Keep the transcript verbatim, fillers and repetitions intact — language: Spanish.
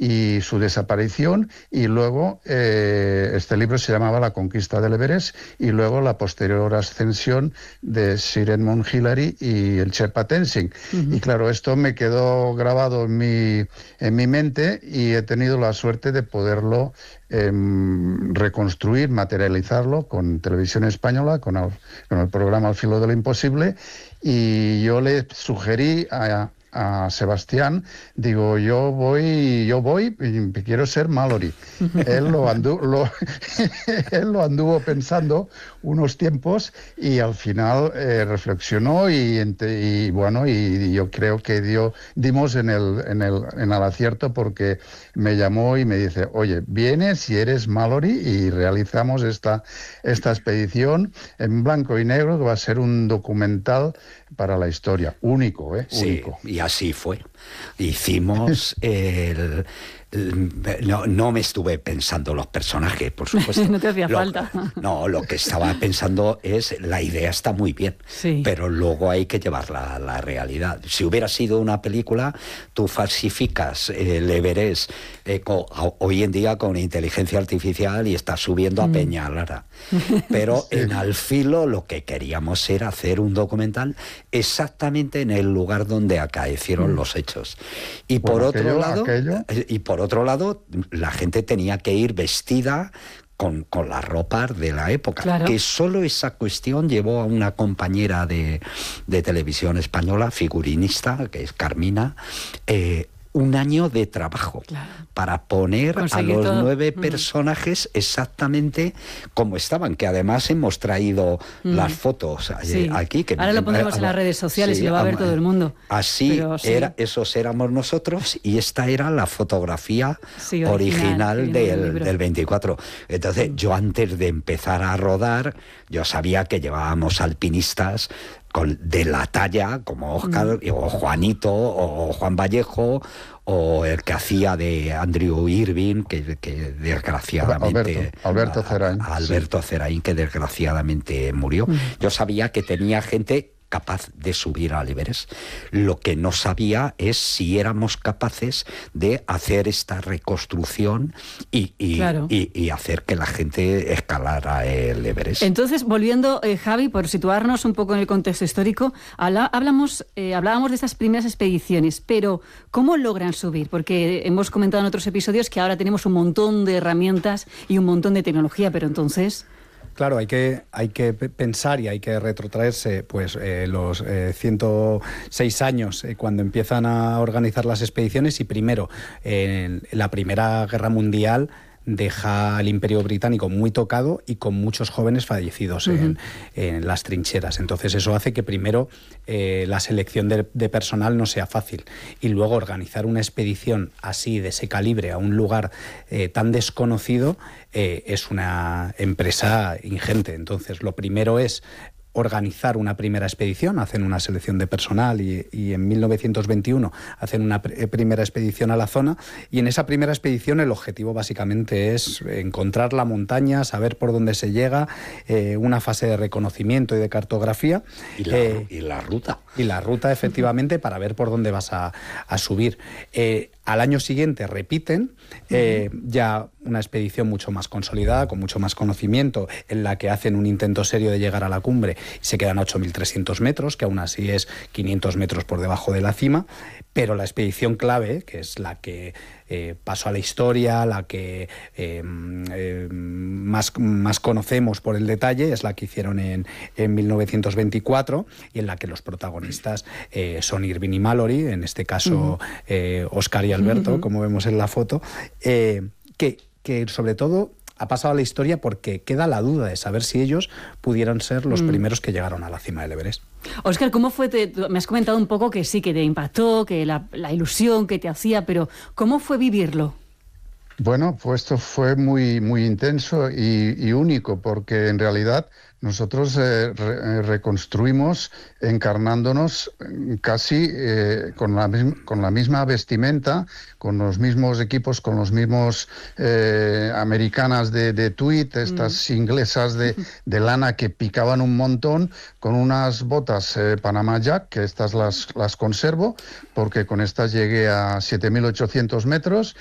y su desaparición, y luego eh, este libro se llamaba La conquista del Everest, y luego la posterior ascensión de Sir Edmund Hillary y el Sherpa Tenzing. Uh-huh. Y claro, esto me quedó grabado en mi, en mi mente, y he tenido la suerte de poderlo eh, reconstruir, materializarlo con Televisión Española, con el, con el programa Al filo de lo imposible. Y yo le sugerí a, a Sebastián, digo, yo voy, yo voy, y quiero ser Mallory. Él lo anduvo, lo, él lo anduvo pensando unos tiempos, y al final eh, reflexionó, y, y bueno, y, y yo creo que dio, dimos en el, en el, en el acierto, porque me llamó y me dice, oye, vienes y eres Mallory, y realizamos esta, esta expedición en blanco y negro, que va a ser un documental para la historia, único, ¿eh? Sí, único. Y así fue. Hicimos el... No, no me estuve pensando los personajes, por supuesto. No te hacía lo, falta. No, lo que estaba pensando es, la idea está muy bien, sí. pero luego hay que llevarla a la realidad. Si hubiera sido una película, tú falsificas el Everest eh, con, hoy en día con inteligencia artificial y estás subiendo a mm. Peñalara. Pero sí. en Al filo lo que queríamos era hacer un documental exactamente en el lugar donde acaecieron mm. los hechos. Y bueno, por otro aquello, lado... aquello... Y por otro lado, la gente tenía que ir vestida con, con las ropas de la época. Claro. Que solo esa cuestión llevó a una compañera de, de Televisión Española, figurinista, que es Carmina, eh, un año de trabajo claro. para poner Conseguir a los todo. nueve mm. personajes exactamente como estaban, que además hemos traído mm. las fotos sí. aquí. Que ahora lo pondremos a, en las redes sociales sí, y lo va a ver todo el mundo. Así, Pero, sí. era, esos éramos nosotros, y esta era la fotografía sí, original, original del, del veinticuatro. Entonces, mm. yo antes de empezar a rodar, yo sabía que llevábamos alpinistas Con, de la talla como Óscar mm. o Juanito o Juan Vallejo, o el que hacía de Andrew Irving, que, que desgraciadamente Alberto, Alberto Zerain, a, a Alberto sí. Zerain, que desgraciadamente murió. Mm. Yo sabía que tenía gente capaz de subir al Everest. Lo que no sabía es si éramos capaces de hacer esta reconstrucción y, y, claro. y, y hacer que la gente escalara el Everest. Entonces, volviendo, eh, Javi, por situarnos un poco en el contexto histórico, habla, hablamos, eh, hablábamos de estas primeras expediciones, pero ¿cómo logran subir? Porque hemos comentado en otros episodios que ahora tenemos un montón de herramientas y un montón de tecnología, pero entonces... Claro, hay que, hay que pensar y hay que retrotraerse pues eh, los eh, ciento seis años eh, cuando empiezan a organizar las expediciones, y primero, en la Primera Guerra Mundial deja al Imperio Británico muy tocado y con muchos jóvenes fallecidos uh-huh. en, en las trincheras. Entonces eso hace que primero eh, la selección de, de personal no sea fácil, y luego organizar una expedición así de ese calibre a un lugar eh, tan desconocido eh, es una empresa ingente. Entonces lo primero es organizar una primera expedición, hacen una selección de personal y, y en mil novecientos veintiuno hacen una pr- primera expedición a la zona, y en esa primera expedición el objetivo básicamente es encontrar la montaña, saber por dónde se llega, eh, una fase de reconocimiento y de cartografía. Y la, eh, y la ruta. Y la ruta, efectivamente, para ver por dónde vas a, a subir. Eh, al año siguiente repiten, eh, uh-huh. ya una expedición mucho más consolidada, con mucho más conocimiento, en la que hacen un intento serio de llegar a la cumbre y se quedan a ocho mil trescientos metros, que aún así es quinientos metros por debajo de la cima, pero la expedición clave, que es la que eh, pasó a la historia, la que eh, eh, más, más conocemos por el detalle, es la que hicieron en, en mil novecientos veinticuatro, y en la que los protagonistas eh, son Irving y Mallory, en este caso uh-huh. eh, Óscar y Alberto, uh-huh. como vemos en la foto, eh, que, que sobre todo ha pasado a la historia porque queda la duda de saber si ellos pudieran ser los mm. primeros que llegaron a la cima del Everest. Óscar, ¿cómo fue? Te, me has comentado un poco que sí, que te impactó, que la, la ilusión que te hacía, pero ¿cómo fue vivirlo? Bueno, pues esto fue muy, muy intenso y, y único, porque en realidad nosotros eh, re, reconstruimos encarnándonos casi eh, con, la, con la misma vestimenta, con los mismos equipos, con los mismos eh, americanas de, de tweed, estas mm. inglesas de, de lana que picaban un montón, con unas botas eh, Panama Jack, que estas las, las conservo, porque con estas llegué a siete mil ochocientos metros,